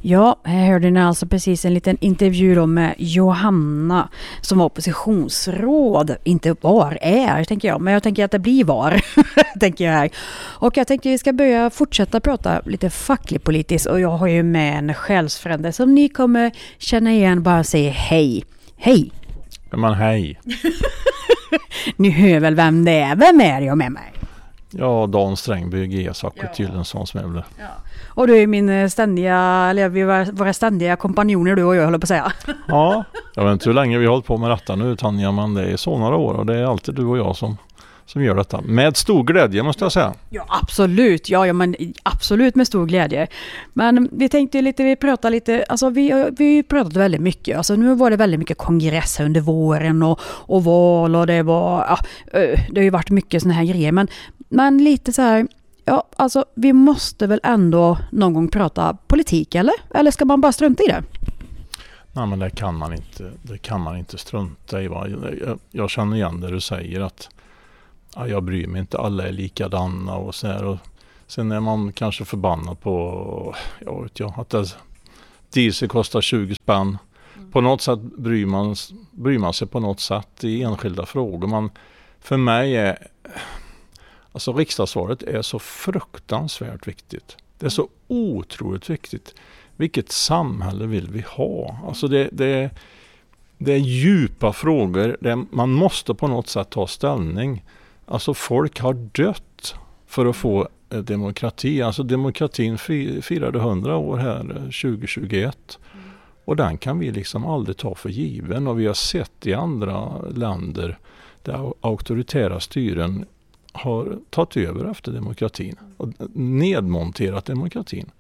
Ja, här hörde ni alltså precis en liten intervju då med Johanna som var oppositionsråd. Inte var är, tänker jag. Men jag tänker att det blir var, tänker jag här. Och jag tänkte att vi ska börja fortsätta prata lite fackligt politiskt. Och jag har ju med en själsfrände som ni kommer känna igen. Bara säga hej. Hej! Men hej. Ni hör väl vem det är? Vem är jag med mig? Ja, Dan Strängby, G-Sack Gyllensons möbler. Ja. Och du är min ständiga, eller vi var våra ständiga kompanjoner du och jag håller på att säga. Ja, jag vet inte hur länge vi har hållit på med detta nu, Tanja, men det är så några år och det är alltid du och jag som gör detta. Med stor glädje måste jag säga. Ja, absolut. Ja, men absolut med stor glädje. Men vi tänkte lite, vi pratade lite, alltså vi pratade väldigt mycket. Alltså nu var det väldigt mycket kongresser under våren och val och det var, ja, det har ju varit mycket såna här grejer. Men lite så här, ja, alltså vi måste väl ändå någon gång prata politik, eller? Eller ska man bara strunta i det? Nej, men det kan man inte strunta i. Va? Jag känner igen det du säger att jag bryr mig inte, alla är likadana och så här. Och sen är man kanske förbannad på att diesel kostar 20 spänn. På något sätt bryr man sig på något sätt i enskilda frågor. För mig är alltså riksdagsvalet är så fruktansvärt viktigt. Det är så otroligt viktigt. Vilket samhälle vill vi ha? Alltså det är djupa frågor där man måste på något sätt ta ställning. Alltså folk har dött för att få demokrati. Alltså demokratin firade 100 år här 2021. Och den kan vi liksom aldrig ta för given. Och vi har sett i andra länder där auktoritära styren har tagit över efter demokratin. Och nedmonterat demokratin.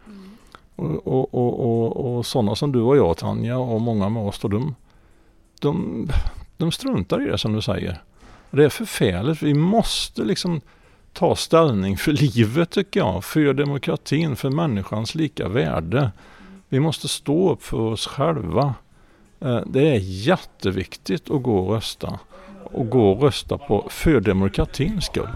Och sådana som du och jag, Tanja, och många med oss, de struntar i det som du säger. Det är förfärligt. Vi måste liksom ta ställning för livet, tycker jag. För demokratin, för människans lika värde. Vi måste stå upp för oss själva. Det är jätteviktigt att gå och rösta. Och gå och rösta för demokratins skull.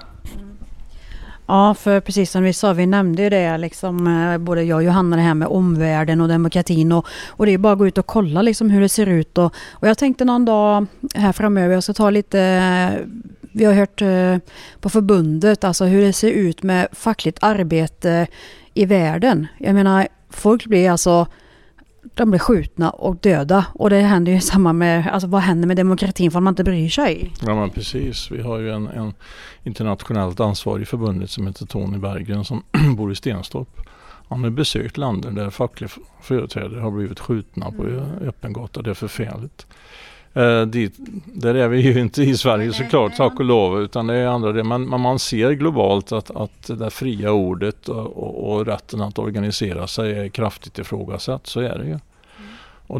Ja, för precis som vi sa, vi nämnde ju det liksom, både jag och Johanna, det här med omvärlden och demokratin och det är bara att gå ut och kolla liksom hur det ser ut och jag tänkte någon dag här framöver, jag ska ta lite, vi har hört på förbundet alltså hur det ser ut med fackligt arbete i världen. Jag menar, folk blir alltså, de blir skjutna och döda och det händer ju samma med, alltså vad händer med demokratin för man inte bryr sig? Ja, men precis. Vi har ju en internationellt ansvarig i förbundet som heter Tony Berggren som bor i Stenstorp. Han har besökt länder där fackliga företrädare har blivit skjutna på öppen gata. Det är förfärligt. Där är vi ju inte i Sverige såklart, tack och lov, utan det är andra det. Men man ser globalt att det fria ordet och rätten att organisera sig är kraftigt ifrågasatt, så är det ju. Och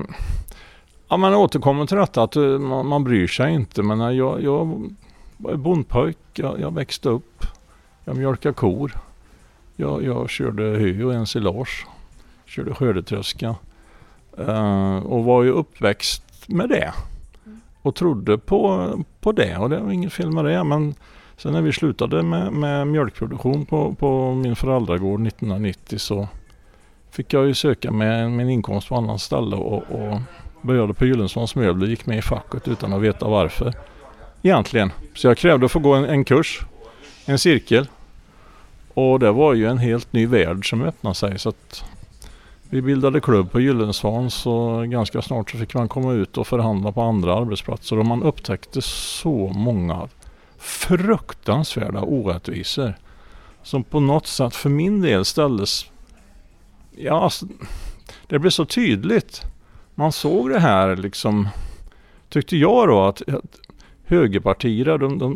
ja, man återkommer till detta att man bryr sig inte, men jag var bondpojk, jag växte upp, jag mjölkade kor, jag körde hö och ensilage, körde skördetröska och var ju uppväxt med det och trodde på det, och det var inget fel med det, men sen när vi slutade med mjölkproduktion på min föräldragård 1990 så fick jag ju söka med min inkomst på annan ställe och började på Gyllensons möbler, gick med i facket utan att veta varför egentligen. Så jag krävde att få gå en kurs, en cirkel, och det var ju en helt ny värld som öppnade sig, så att vi bildade klubb på Gyllensvans och ganska snart så fick man komma ut och förhandla på andra arbetsplatser och man upptäckte så många fruktansvärda orättvisor som på något sätt för min del ställdes, ja, alltså, det blev så tydligt. Man såg det här liksom, tyckte jag då, att högerpartier,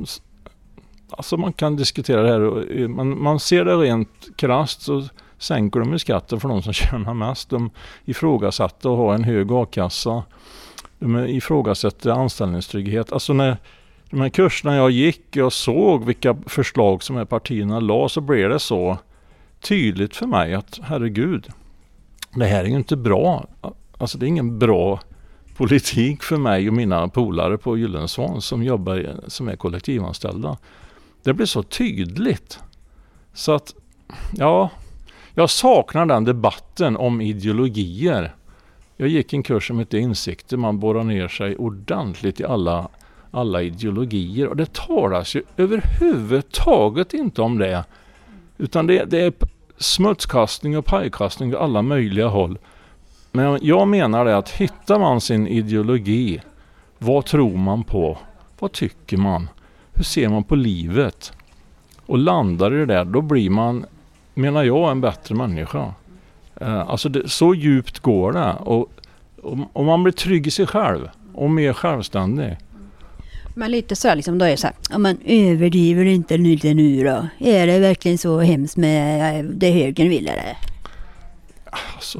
alltså man kan diskutera det här, man ser det rent krasst, så sänker de i skatten för de som tjänar mest. De ifrågasatte att ha en hög a-kassa. De ifrågasatte anställningstrygghet. Alltså när de här kurserna jag gick och såg vilka förslag som här partierna la, så blev det så tydligt för mig att herregud, det här är ju inte bra. Alltså det är ingen bra politik för mig och mina polare på Gyllensvan som är kollektivanställda. Det blir så tydligt. Så att, ja, Jag saknar den debatten om ideologier. Jag gick en kurs som heter Insikter. Man borrar ner sig ordentligt i alla ideologier. Och det talas ju överhuvudtaget inte om det. Utan det är smutskastning och pajkastning på alla möjliga håll. Men jag menar det att hittar man sin ideologi, vad tror man på? Vad tycker man? Hur ser man på livet? Och landar i det där, då blir man, menar jag, en bättre människa. Alltså så djupt går det. Och man blir trygg i sig själv och mer självständig. Men lite så här, liksom, då är det så här, ja, man överdriver inte lite nu då. Är det verkligen så hemskt med det högern vill det? Alltså,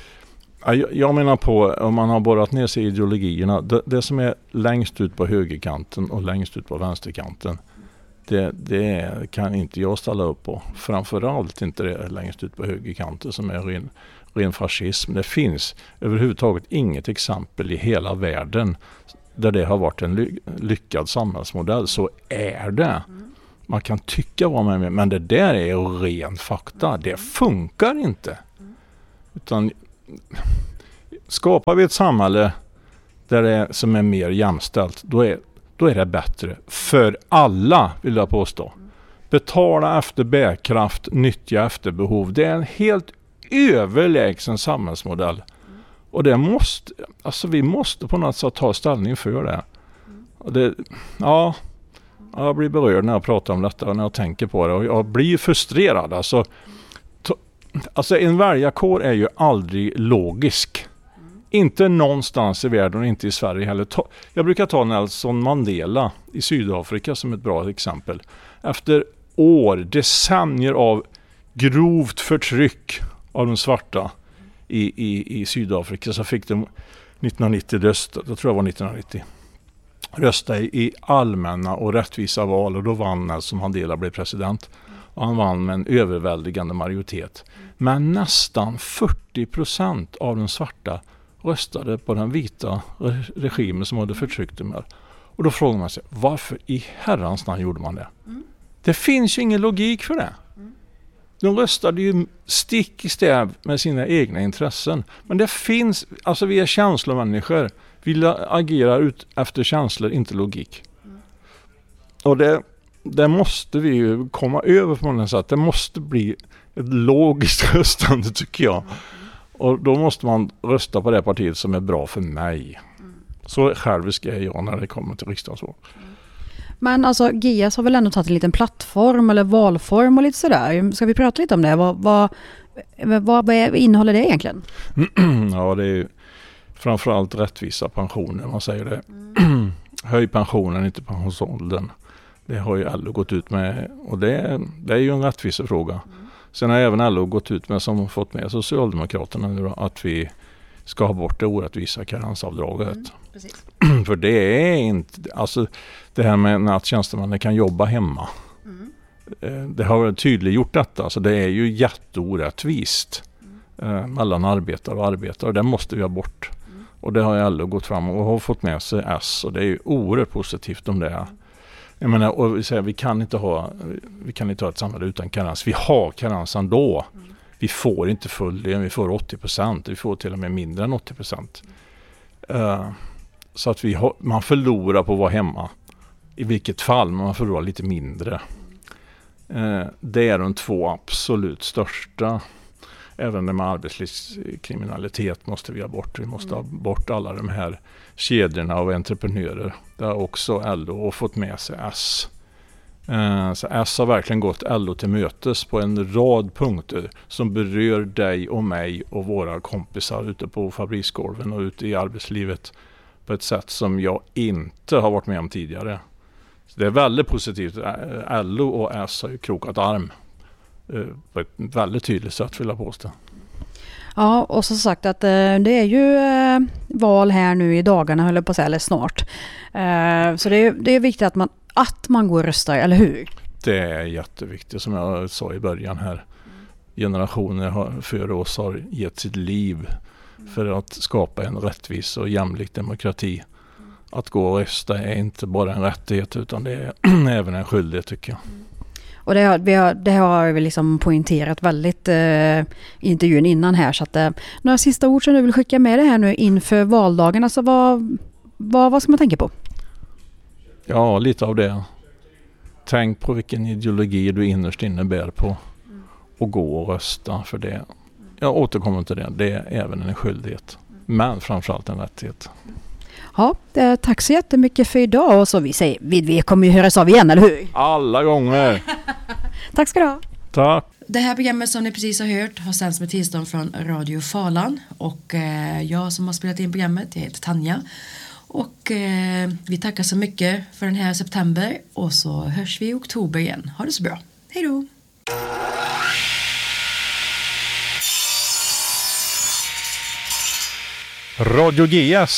jag menar på, om man har borrat ner sig i ideologierna, det som är längst ut på högerkanten och längst ut på vänsterkanten, det kan inte jag ställa upp på. Framförallt inte det längst ut på högerkanten som är ren fascism. Det finns överhuvudtaget inget exempel i hela världen där det har varit en lyckad samhällsmodell. Så är det. Man kan tycka vad man vill, men det där är ren fakta. Det funkar inte. Utan skapar vi ett samhälle där som är mer jämställt, då är det bättre för alla, vill jag påstå. Betala efter bärkraft, nyttja efter behov. Det är en helt överlägsen samhällsmodell. Och vi måste på något sätt ta ställning för det. Och jag blir berörd när jag pratar om detta och när jag tänker på det. Och jag blir frustrerad. Alltså en väljarkår är ju aldrig logisk. Inte någonstans i världen och inte i Sverige heller. Jag brukar ta Nelson Mandela i Sydafrika som ett bra exempel. Efter decennier av grovt förtryck av de svarta i Sydafrika, så fick de 1990 rösta, jag tror det var 1990, rösta i allmänna och rättvisa val, och då vann Nelson Mandela, blev president. Och han vann med en överväldigande majoritet. Men nästan 40% av de svarta röstade på den vita regimen som hade förtryckt dem. Och då frågar man sig, varför i herrans namn gjorde man det? Det finns ju ingen logik för det. De röstade ju stick i stäv med sina egna intressen. Men det finns, alltså vi är känslomänniskor. Vi agerar ut efter känslor, inte logik. Och det måste vi ju komma över på något sätt. Det måste bli ett logiskt röstande, tycker jag. Och då måste man rösta på det partiet som är bra för mig. Så självisk är jag när det kommer till riksdagsval. Men alltså GIAS har väl ändå tagit en liten plattform eller valform och lite sådär. Ska vi prata lite om det? Vad innehåller det egentligen? Ja, det är ju framförallt rättvisa pensioner, man säger det. Höj pensionen, inte pensionsåldern. Det har ju LO gått ut med, och det är ju en rättvisefråga. Sen har även LO gått ut med, som fått med Socialdemokraterna nu då, att vi ska ha bort det orättvisa karensavdraget. För det är inte, alltså det här med att tjänstemännen kan jobba hemma. Det har tydligt gjort detta, alltså det är ju jätteorättvist mellan arbetare och arbetare, och det måste vi ha bort. Och det har LO gått fram och har fått med sig S, och det är ju oerhört positivt om det är. Jag menar, och vi kan inte ha ett samhälle utan karens. Vi har karens ändå. Vi får inte full lön, vi får 80%, vi får till och med mindre än 80%. Så att man förlorar på att vara hemma. I vilket fall, men man förlorar lite mindre. Det är de två absolut största. Även med arbetslivskriminalitet måste vi ha bort. Vi måste ha bort alla de här kedjorna av entreprenörer. Det har också LO fått med sig S. Så S har verkligen gått LO till mötes på en rad punkter som berör dig och mig och våra kompisar ute på fabriksgolven och ute i arbetslivet på ett sätt som jag inte har varit med om tidigare. Så det är väldigt positivt. LO och S har ju krokat arm på ett väldigt tydligt sätt, vill jag påstå. Ja, och så sagt att det är ju val här nu i dagarna, höll jag på att säga, eller snart. Så det är viktigt att man går och röstar, eller hur? Det är jätteviktigt, som jag sa i början här. Generationer före oss har gett sitt liv för att skapa en rättvis och jämlik demokrati. Att gå och rösta är inte bara en rättighet, utan det är även en skyldighet, tycker jag. Och det har vi liksom poängterat väldigt i intervjun innan här. Så att, några sista ord som du vill skicka med det här nu inför valdagen. Alltså vad ska man tänka på? Ja, lite av det. Tänk på vilken ideologi du innerst inne bär på. Och gå och rösta för det. Jag återkommer till det. Det är även en skyldighet. Men framförallt en rättighet. Ja, tack så jättemycket för idag. Och så vi kommer ju höras av igen, eller hur? Alla gånger! Tack ska du ha. Tack! Det här programmet som ni precis har hört har sänds med tillstånd från Radio Falan. Och jag som har spelat in programmet, jag heter Tanja. Och vi tackar så mycket för den här september. Och så hörs vi i oktober igen. Ha det så bra. Hej då! Radio GS